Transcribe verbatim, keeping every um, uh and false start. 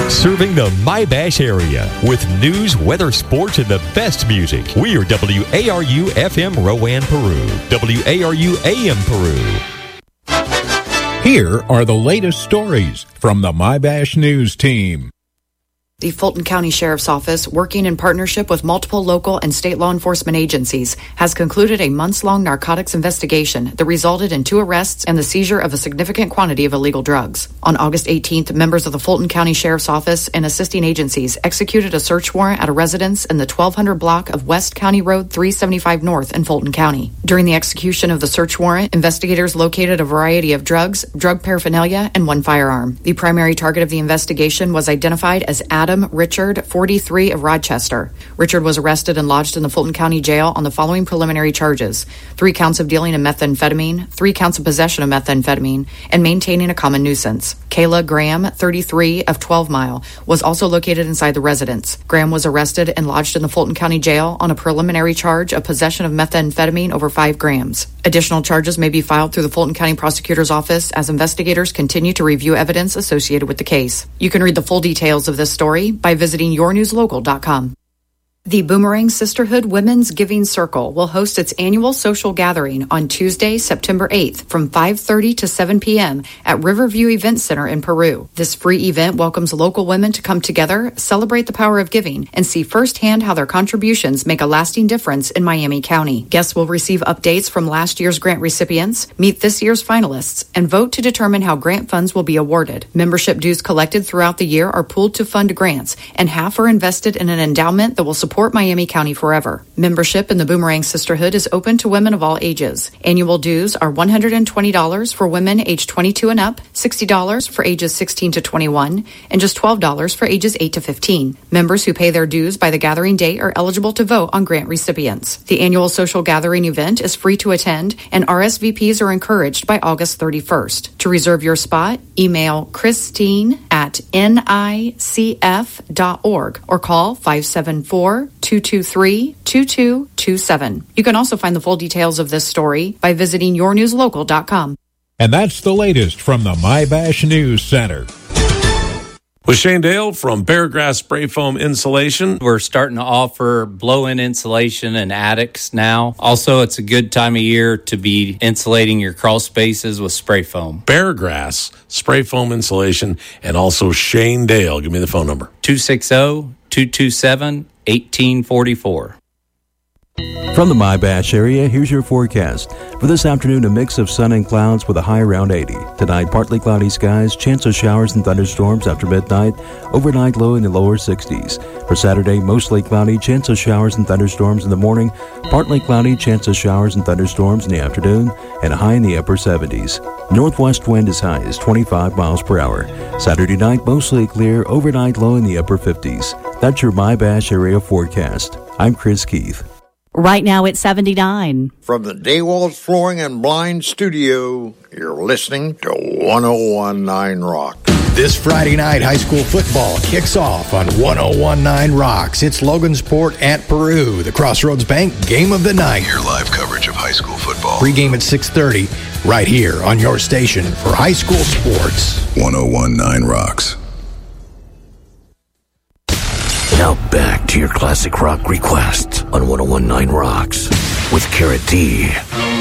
Serving the My-Bash area with news, weather, sports, and the best music. We are W A R U F M Rowan, Peru. W A R U A M Peru. Here are the latest stories from the My-Bash News team. The Fulton County Sheriff's Office, working in partnership with multiple local and state law enforcement agencies, has concluded a months-long narcotics investigation that resulted in two arrests and the seizure of a significant quantity of illegal drugs. On August eighteenth, members of the Fulton County Sheriff's Office and assisting agencies executed a search warrant at a residence in the twelve hundred block of West County Road three seventy-five North in Fulton County. During the execution of the search warrant, investigators located a variety of drugs, drug paraphernalia, and one firearm. The primary target of the investigation was identified as Adam Adam Richard, forty-three, of Rochester. Richard was arrested and lodged in the Fulton County Jail on the following preliminary charges: three counts of dealing in methamphetamine, three counts of possession of methamphetamine, and maintaining a common nuisance. Kayla Graham, thirty-three, of twelve Mile, was also located inside the residence. Graham was arrested and lodged in the Fulton County Jail on a preliminary charge of possession of methamphetamine over five grams. Additional charges may be filed through the Fulton County Prosecutor's Office as investigators continue to review evidence associated with the case. You can read the full details of this story by visiting your news local dot com. The Boomerang Sisterhood Women's Giving Circle will host its annual social gathering on Tuesday, September eighth from five thirty to seven p.m. at Riverview Event Center in Peru. This free event welcomes local women to come together, celebrate the power of giving, and see firsthand how their contributions make a lasting difference in Miami County. Guests will receive updates from last year's grant recipients, meet this year's finalists, and vote to determine how grant funds will be awarded. Membership dues collected throughout the year are pooled to fund grants, and half are invested in an endowment that will support Miami County forever. Membership in the Boomerang Sisterhood is open to women of all ages. Annual dues are one hundred twenty dollars for women aged twenty-two and up, sixty dollars for ages sixteen to twenty-one, and just twelve dollars for ages eight to fifteen. Members who pay their dues by the gathering date are eligible to vote on grant recipients. The annual social gathering event is free to attend, and R S V Ps are encouraged by August thirty-first. To reserve your spot, email Christine at N I C F dot org or call five seven four, two two three, two two two seven. You can also find the full details of this story by visiting your news local dot com. And that's the latest from the My-Bash News Center. With Shane Dale from Beargrass Spray Foam Insulation. We're starting to offer blow-in insulation in attics now. Also, it's a good time of year to be insulating your crawl spaces with spray foam. Beargrass Spray Foam Insulation, and also Shane Dale. Give me the phone number. two six zero, two two seven, one eight four four. From the My-Bash area, here's your forecast. For this afternoon, a mix of sun and clouds with a high around eighty. Tonight, partly cloudy skies, chance of showers and thunderstorms after midnight. Overnight, low in the lower sixties. For Saturday, mostly cloudy, chance of showers and thunderstorms in the morning. Partly cloudy, chance of showers and thunderstorms in the afternoon, and a high in the upper seventies. Northwest wind as high as twenty-five miles per hour. Saturday night, mostly clear, overnight, low in the upper fifties. That's your My-Bash area forecast. I'm Chris Keith. Right now it's seventy-nine. From the Daywalls Flooring and Blind Studio, you're listening to one oh one point nine Rock. This Friday night, high school football kicks off on one oh one point nine Rocks. It's Logansport at Peru, the Crossroads Bank Game of the Night. Hear live coverage of high school football. Pre-game at six thirty, right here on your station for high school sports. one oh one point nine Rocks. Now back to your classic rock requests on one oh one point nine Rocks with Carrot D.